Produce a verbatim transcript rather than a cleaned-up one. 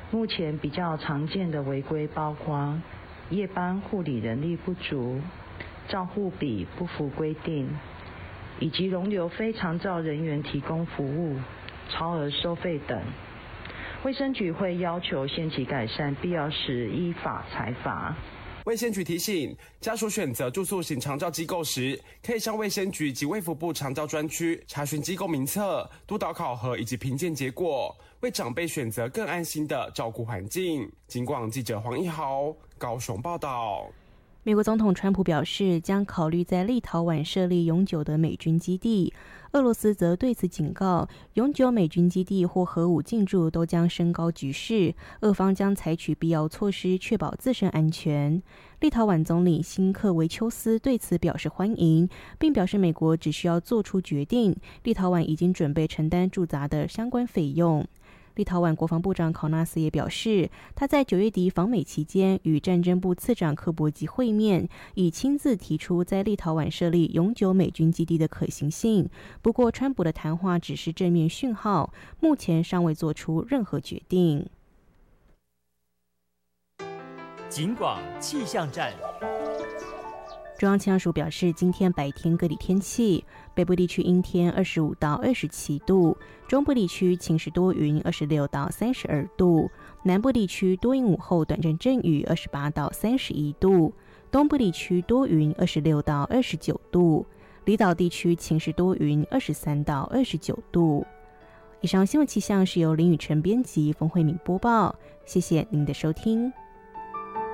目前比较常见的违规包括夜班护理人力不足、照护比不符规定，以及容留非长照人员提供服务、超额收费等。卫生局会要求限期改善，必要时依法裁罚。 卫生局提醒，家属选择住宿型长照机构时，可以向卫生局及卫福部长照专区查询机构名册、督导考核以及评鉴结果，为长辈选择更安心的照顾环境。警广记者黄一豪高雄报道。 美国总统川普表示，将考虑在立陶宛设立永久的美军基地。俄罗斯则对此警告，永久美军基地或核武进驻都将升高局势，俄方将采取必要措施确保自身安全。立陶宛总理辛克维丘斯对此表示欢迎，并表示美国只需要做出决定，立陶宛已经准备承担驻扎的相关费用。立陶宛国防部长考纳斯也表示，他在九月底访美期间与战争部次长科伯基会面，已亲自提出在立陶宛设立永久美军基地的可行性。不过，川普的谈话只是正面讯号，目前尚未做出任何决定。 警广气象站。 中央气象署表示，今天白天各地天气：北部地区阴天，二十五到二十七度；中部地区晴时多云，二十六到三十二度；南部地区多云午后短暂阵雨，二十八到三十一度；东部地区多云，二十六到二十九度；离岛地区晴时多云，二十三到二十九度。以上新闻气象是由林雨晨编辑，冯慧敏播报。谢谢您的收听。